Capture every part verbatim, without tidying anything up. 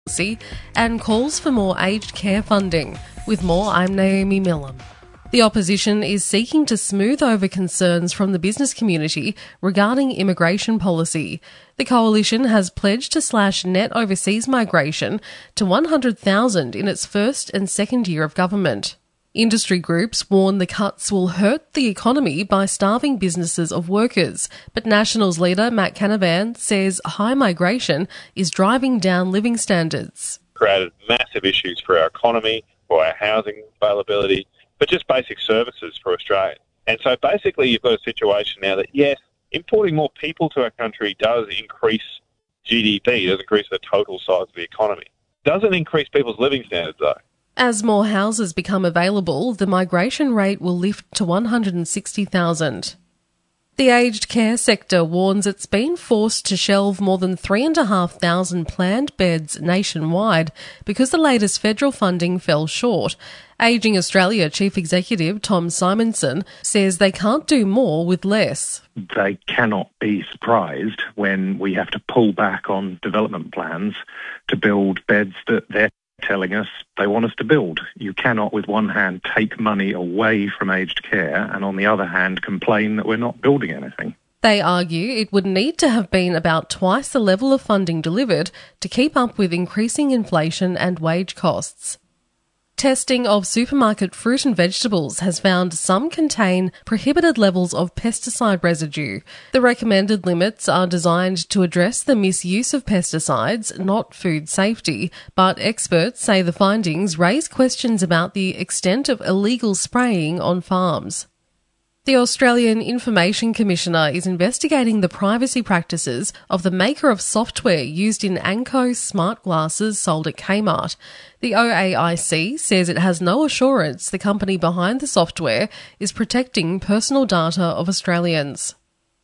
and calls for more aged care funding. With more, I'm Naomi Millam. The opposition is seeking to smooth over concerns from the business community regarding immigration policy. The coalition has pledged to slash net overseas migration to one hundred thousand in its first and second year of government. Industry groups warn the cuts will hurt the economy by starving businesses of workers, but Nationals leader Matt Canavan says high migration is driving down living standards. Created massive issues for our economy, for our housing availability, but just basic services for Australia. And so basically you've got a situation now that, yes, importing more people to our country does increase G D P, does increase the total size of the economy. Doesn't increase people's living standards, though. As more houses become available, the migration rate will lift to one hundred sixty thousand. The aged care sector warns it's been forced to shelve more than three thousand five hundred planned beds nationwide because the latest federal funding fell short. Ageing Australia Chief Executive Tom Simonson says they can't do more with less. They cannot be surprised when we have to pull back on development plans to build beds that they're telling us they want us to build. You cannot, with one hand, take money away from aged care and, on the other hand, complain that we're not building anything. They argue it would need to have been about twice the level of funding delivered to keep up with increasing inflation and wage costs. Testing of supermarket fruit and vegetables has found some contain prohibited levels of pesticide residue. The recommended limits are designed to address the misuse of pesticides, not food safety, but experts say the findings raise questions about the extent of illegal spraying on farms. The Australian Information Commissioner is investigating the privacy practices of the maker of software used in Anko smart glasses sold at Kmart. The O A I C says it has no assurance the company behind the software is protecting personal data of Australians.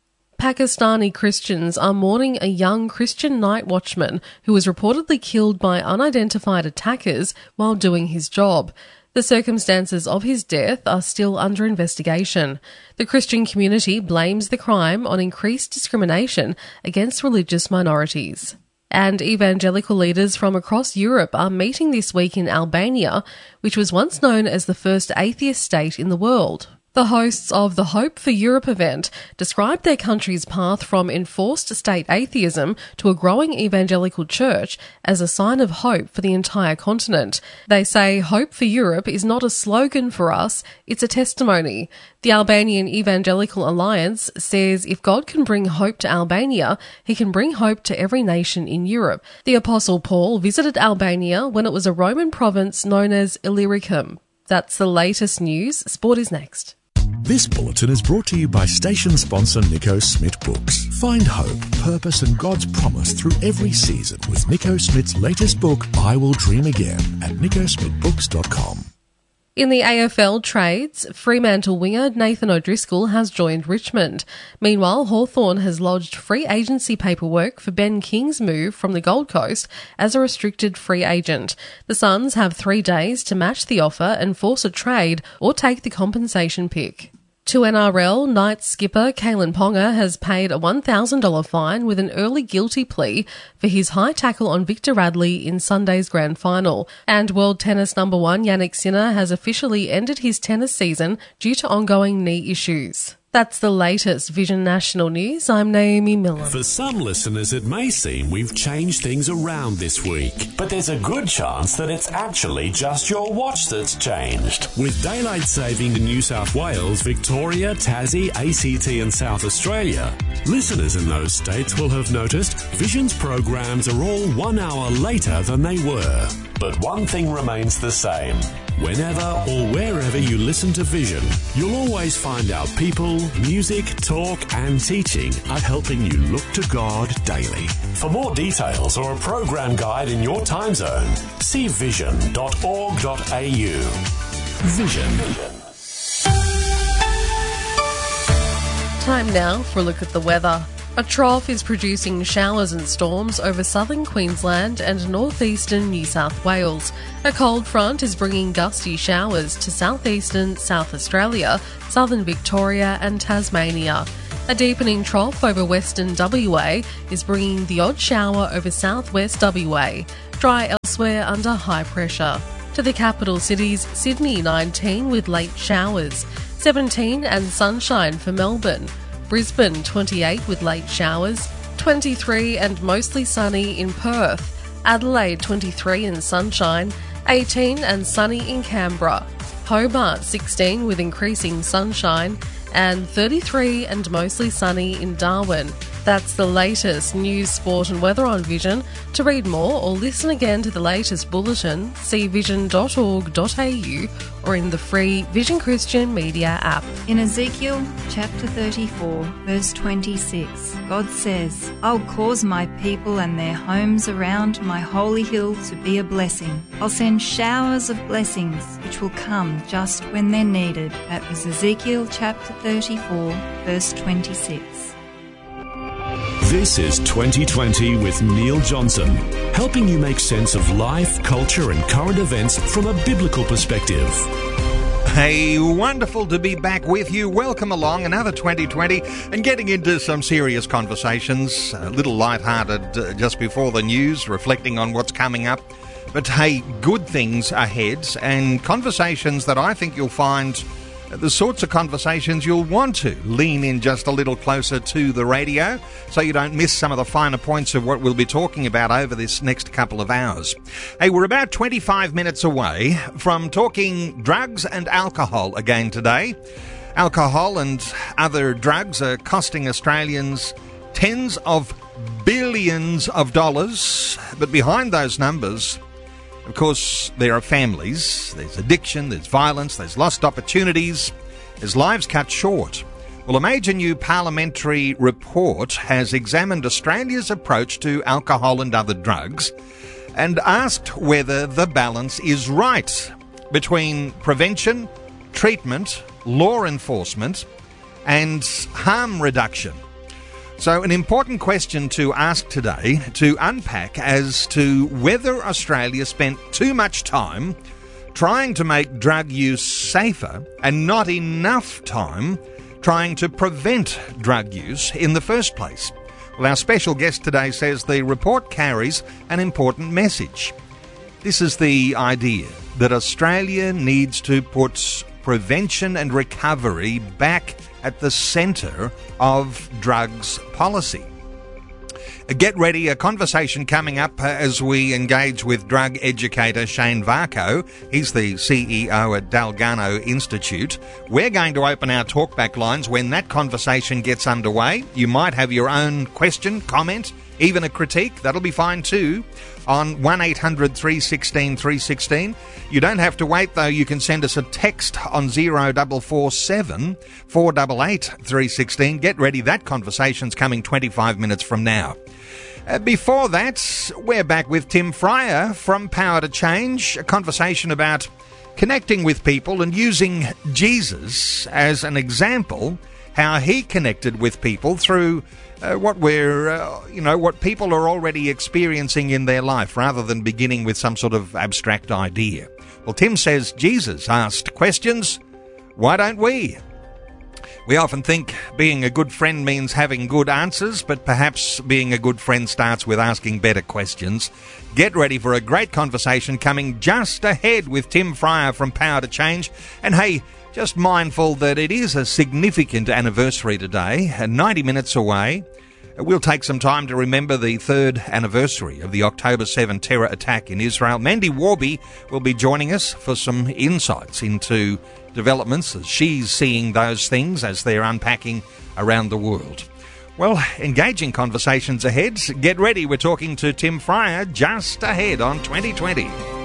Pakistani Christians are mourning a young Christian night watchman who was reportedly killed by unidentified attackers while doing his job. The circumstances of his death are still under investigation. The Christian community blames the crime on increased discrimination against religious minorities. And evangelical leaders from across Europe are meeting this week in Albania, which was once known as the first atheist state in the world. The hosts of the Hope for Europe event described their country's path from enforced state atheism to a growing evangelical church as a sign of hope for the entire continent. They say Hope for Europe is not a slogan for us, it's a testimony. The Albanian Evangelical Alliance says if God can bring hope to Albania, he can bring hope to every nation in Europe. The Apostle Paul visited Albania when it was a Roman province known as Illyricum. That's the latest news. Sport is next. This bulletin is brought to you by station sponsor Nico Smith Books. Find hope, purpose and God's promise through every season with Nico Smith's latest book, I Will Dream Again, at nico smith books dot com. In the A F L trades, Fremantle winger Nathan O'Driscoll has joined Richmond. Meanwhile, Hawthorn has lodged free agency paperwork for Ben King's move from the Gold Coast as a restricted free agent. The Suns have three days to match the offer and force a trade or take the compensation pick. To N R L, Knights skipper Kalen Ponga has paid a one thousand dollars fine with an early guilty plea for his high tackle on Victor Radley in Sunday's grand final. And world tennis number one Jannik Sinner has officially ended his tennis season due to ongoing knee issues. That's the latest Vision National News. I'm Naomi Miller. For some listeners, it may seem we've changed things around this week, but there's a good chance that it's actually just your watch that's changed. With daylight saving in New South Wales, Victoria, Tassie, A C T and South Australia, listeners in those states will have noticed Vision's programs are all one hour later than they were. But one thing remains the same. Whenever or wherever you listen to Vision, you'll always find our people, music, talk and teaching are helping you look to God daily. For more details or a program guide in your time zone, see vision dot org dot a u. Vision. Time now for a look at the weather. A trough is producing showers and storms over southern Queensland and northeastern New South Wales. A cold front is bringing gusty showers to southeastern South Australia, southern Victoria and Tasmania. A deepening trough over western W A is bringing the odd shower over southwest W A. Dry elsewhere under high pressure. To the capital cities, Sydney nineteen with late showers, seventeen and sunshine for Melbourne. Brisbane twenty-eight with late showers, twenty-three and mostly sunny in Perth. Adelaide twenty-three and sunshine, eighteen and sunny in Canberra. Hobart sixteen with increasing sunshine, and thirty-three and mostly sunny in Darwin. That's the latest news, sport and weather on Vision. To read more or listen again to the latest bulletin, see vision dot org dot a u or in the free Vision Christian Media app. In Ezekiel chapter thirty-four, verse twenty-six, God says, I'll cause my people and their homes around my holy hill to be a blessing. I'll send showers of blessings which will come just when they're needed. That was Ezekiel chapter thirty-four, verse twenty-six. This is twenty twenty with Neil Johnson, helping you make sense of life, culture and current events from a biblical perspective. Hey, wonderful to be back with you. Welcome along, another twenty twenty, and getting into some serious conversations, a little lighthearted uh, just before the news, reflecting on what's coming up. But hey, good things ahead, and conversations that I think you'll find the sorts of conversations you'll want to lean in just a little closer to the radio so you don't miss some of the finer points of what we'll be talking about over this next couple of hours. Hey, we're about twenty-five minutes away from talking drugs and alcohol again today. Alcohol and other drugs are costing Australians tens of billions of dollars, but behind those numbers, of course, there are families, there's addiction, there's violence, there's lost opportunities, there's lives cut short. Well, a major new parliamentary report has examined Australia's approach to alcohol and other drugs and asked whether the balance is right between prevention, treatment, law enforcement and harm reduction. So an important question to ask today, to unpack as to whether Australia spent too much time trying to make drug use safer and not enough time trying to prevent drug use in the first place. Well, our special guest today says the report carries an important message. This is the idea that Australia needs to put prevention and recovery back at the centre of drugs policy. Get ready, a conversation coming up as we engage with drug educator Shane Varco. He's the C E O at Dalgarno Institute. We're going to open our talkback lines when that conversation gets underway. You might have your own question, comment, even a critique. That'll be fine too. On one eight hundred three one six three one six. You don't have to wait though. You can send us a text on zero four four seven four eight eight three one six. Get ready, that conversation's coming twenty-five minutes from now. Uh, before that, we're back with Tim Fryer from Power to Change, a conversation about connecting with people and using Jesus as an example, how he connected with people through Uh, what we're, uh, you know, what people are already experiencing in their life rather than beginning with some sort of abstract idea. Well, Tim says Jesus asked questions. Why don't we? We often think being a good friend means having good answers, but perhaps being a good friend starts with asking better questions. Get ready for a great conversation coming just ahead with Tim Fryer from Power to Change. And hey, just mindful that it is a significant anniversary today, ninety minutes away. We'll take some time to remember the third anniversary of the October seventh terror attack in Israel. Mandy Warby will be joining us for some insights into developments as she's seeing those things as they're unpacking around the world. Well, engaging conversations ahead. Get ready, we're talking to Tim Fryer just ahead on twenty twenty.